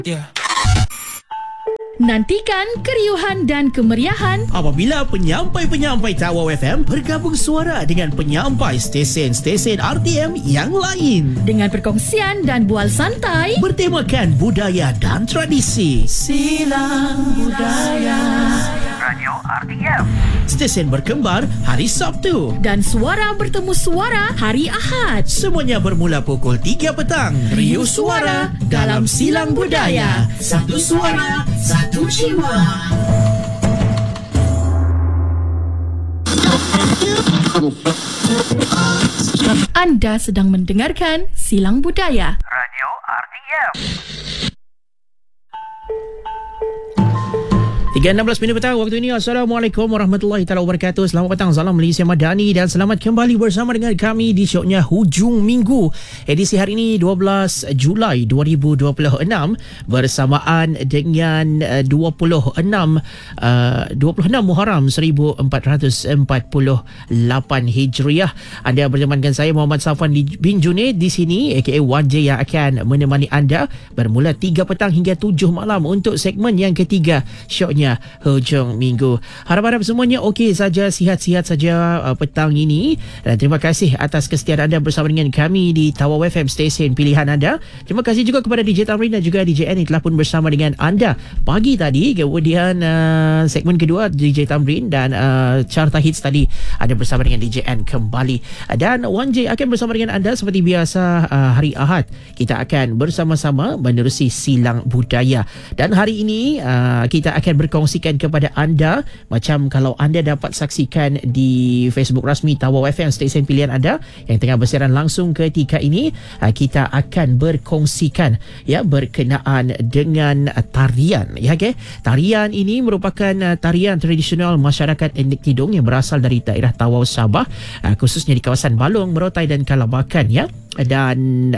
Nantikan keriuhan dan kemeriahan apabila penyampai-penyampai Tawau FM bergabung suara dengan penyampai stesen-stesen RTM yang lain dengan perkongsian dan bual santai bertemakan budaya dan tradisi. Silang Budaya Radio RTM. Stesen berkembar hari Sabtu dan suara bertemu suara hari Ahad. Semuanya bermula pukul 3 petang. Riuh suara dalam Silang Budaya. Satu suara, satu jiwa. Anda sedang mendengarkan Silang Budaya Radio RTM. 3:16 minit petang waktu ini. Assalamualaikum warahmatullahi taala wabarakatuh. Selamat petang, salam Malaysia Madani dan selamat kembali bersama dengan kami di syoknya Hujung Minggu. Edisi hari ini 12 Julai 2026 bersamaan dengan 26 Muharram 1448 Hijriah. Anda bersama dengan saya Muhammad Safwan bin Junaid di sini aka YJ yang akan menemani anda bermula 3 petang hingga 7 malam untuk segmen yang ketiga syoknya Hujung Minggu. Harap-harap semuanya okey saja, sihat-sihat saja petang ini, dan terima kasih atas kesetiaan anda bersama dengan kami di Tawau FM, stesen pilihan anda. Terima kasih juga kepada DJ Tamrin dan juga DJ N yang telah pun bersama dengan anda pagi tadi. Kemudian segmen kedua DJ Tamrin dan Carta Hits tadi ada bersama dengan DJ N kembali, dan 1J akan bersama dengan anda seperti biasa. Hari Ahad kita akan bersama-sama menerusi Silang Budaya, dan hari ini kita akan berkongsikan kepada anda, macam kalau anda dapat saksikan di Facebook rasmi Tawau FM, stesen pilihan anda yang tengah bersiaran langsung ketika ini, kita akan berkongsikan ya berkenaan dengan tarian ya. Okay? Tarian ini merupakan tarian tradisional masyarakat etnik Tidong yang berasal dari daerah Tawau Sabah, khususnya di kawasan Balong, Merotai dan Kalabakan ya. Dan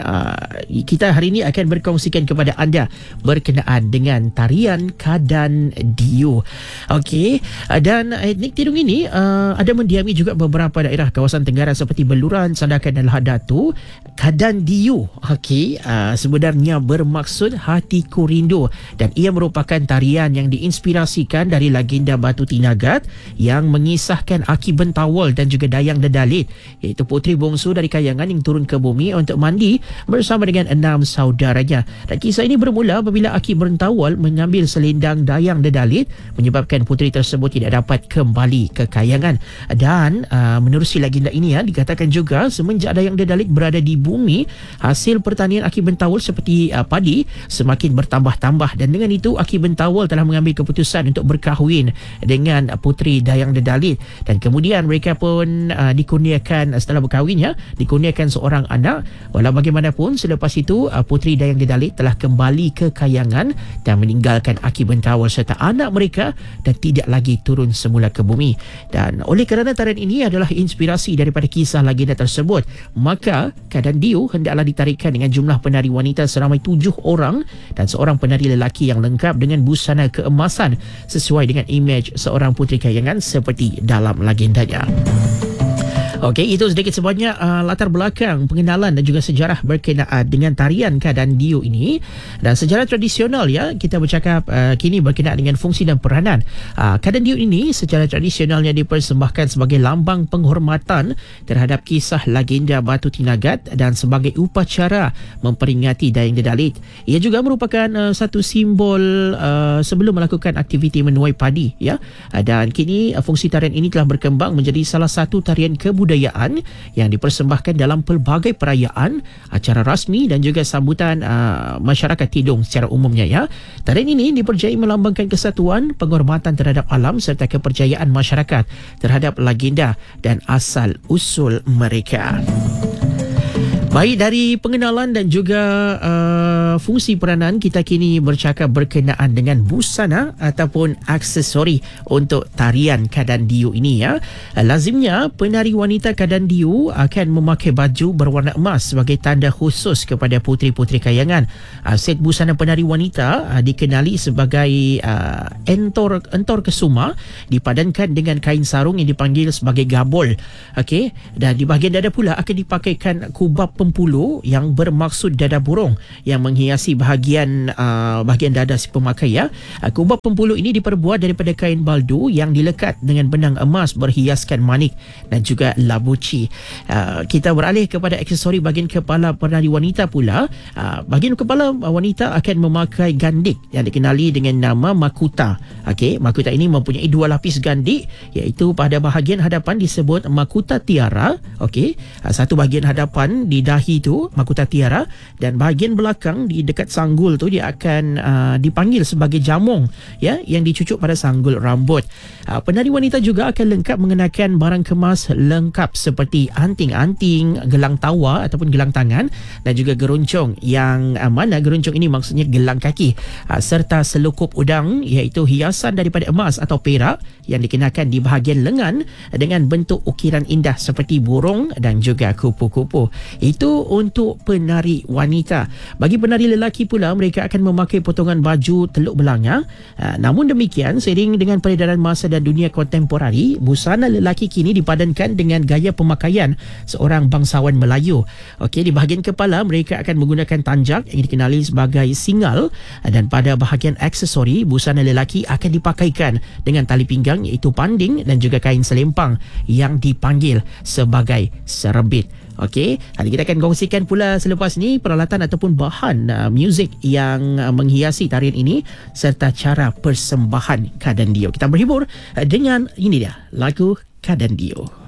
kita hari ini akan berkongsikan kepada anda berkenaan dengan tarian Kadan Diu. Okey, dan etnik Tidong ini ada mendiami juga beberapa daerah kawasan tenggara seperti Beluran, Sandakan dan Lahad Datu. Kadan Diu sebenarnya bermaksud hatiku rindu, dan ia merupakan tarian yang diinspirasikan dari legenda Batu Tinagat yang mengisahkan Aki Bentawal dan juga Dayang Dedalit, iaitu puteri bongsu dari Kayangan yang turun ke bumi untuk mandi bersama dengan 6 saudaranya. Dan kisah ini bermula apabila Aki Bentawal mengambil selendang Dayang Dedalit, menyebabkan puteri tersebut tidak dapat kembali ke Kayangan. Dan menerusi legenda ini dikatakan juga semenjak Dayang Dedalit berada di bumi, hasil pertanian Aki Bentawal seperti padi semakin bertambah-tambah, dan dengan itu Aki Bentawal telah mengambil keputusan untuk berkahwin dengan puteri Dayang Dedalit, dan kemudian mereka pun dikurniakan, setelah berkahwin dikurniakan seorang anak. Walau bagaimanapun selepas itu puteri Dayang Dedalit telah kembali ke Kayangan dan meninggalkan Aki Bentawal serta anak mereka dan tidak lagi turun semula ke bumi. Dan oleh kerana tarian ini adalah inspirasi daripada kisah legenda tersebut, maka Kadan Diu hendaklah ditarikan dengan jumlah penari wanita seramai 7 orang dan seorang penari lelaki yang lengkap dengan busana keemasan sesuai dengan imej seorang puteri Kayangan seperti dalam legendanya. Okey, itu sedikit sebanyak latar belakang, pengenalan dan juga sejarah berkenaan dengan tarian Kadan Diu ini. Dan sejarah tradisional kita bercakap kini berkenaan dengan fungsi dan peranan. Kadan Diu ini secara tradisionalnya dipersembahkan sebagai lambang penghormatan terhadap kisah legenda Batu Tinagat dan sebagai upacara memperingati Dayang Dedalit. Ia juga merupakan satu simbol sebelum melakukan aktiviti menuai padi dan kini fungsi tarian ini telah berkembang menjadi salah satu tarian kebudayaan yang dipersembahkan dalam pelbagai perayaan, acara rasmi dan juga sambutan masyarakat Tidong secara umumnya Tarian ini dipercayai melambangkan kesatuan, penghormatan terhadap alam serta kepercayaan masyarakat terhadap legenda dan asal usul mereka. Baik, dari pengenalan dan juga fungsi peranan, kita kini bercakap berkenaan dengan busana ataupun aksesori untuk tarian Kadan Diu ini Lazimnya penari wanita Kadan Diu akan memakai baju berwarna emas sebagai tanda khusus kepada puteri-puteri Kayangan. Set busana penari wanita dikenali sebagai entor kesuma, dipadankan dengan kain sarung yang dipanggil sebagai gabol. Okey, dan di bahagian dada pula akan dipakaikan kubab pempulu yang bermaksud dada burung yang menghiasi bahagian dada si pemakai ya. Kubah pempuluh ini diperbuat daripada kain baldu yang dilekat dengan benang emas berhiaskan manik dan juga labuci. Kita beralih kepada aksesori bahagian kepala penari wanita pula. Bahagian kepala wanita akan memakai gandik yang dikenali dengan nama makuta. Okey, makuta ini mempunyai 2 lapis gandik, iaitu pada bahagian hadapan disebut makuta tiara. Okey, satu bahagian hadapan di dahi tu makuta tiara, dan bahagian belakang di dekat sanggul tu dia akan dipanggil sebagai jamong ya, yang dicucuk pada sanggul rambut. Penari wanita juga akan lengkap mengenakan barang kemas lengkap seperti anting-anting, gelang tawa ataupun gelang tangan, dan juga geruncong yang mana geruncong ini maksudnya gelang kaki, serta selukup udang iaitu hiasan daripada emas atau perak yang dikenakan di bahagian lengan dengan bentuk ukiran indah seperti burung dan juga kupu-kupu. Itu untuk penari wanita. Bagi penari lelaki pula, mereka akan memakai potongan baju teluk belanga. Namun demikian, seiring dengan peredaran masa dan dunia kontemporari, busana lelaki kini dipadankan dengan gaya pemakaian seorang bangsawan Melayu. Okey, di bahagian kepala mereka akan menggunakan tanjak yang dikenali sebagai singal, dan pada bahagian aksesori, busana lelaki akan dipakaikan dengan tali pinggang iaitu panding dan juga kain selempang yang dipanggil sebagai serebit. Okey, kita akan kongsikan pula selepas ni peralatan ataupun bahan muzik yang menghiasi tarian ini serta cara persembahan Kadandio. Kita berhibur dengan ini dia, lagu Kadandio.